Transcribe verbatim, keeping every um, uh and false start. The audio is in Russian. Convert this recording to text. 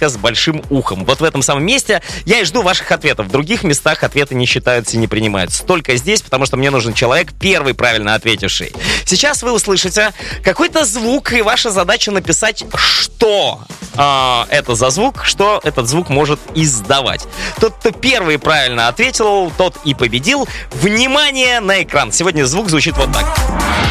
девочка с большим ухом. Вот в этом самом месте я и жду ваших ответов. В других местах ответы не считаются и не принимаются. Только здесь, потому что мне нужен человек, первый правильно ответивший. Сейчас вы услышите какой-то звук, и ваша задача написать, что а, это за звук, что этот звук может издавать. Тот, кто первый правильно ответил, тот и победил. Внимание на экран. Сегодня звук звучит вот так.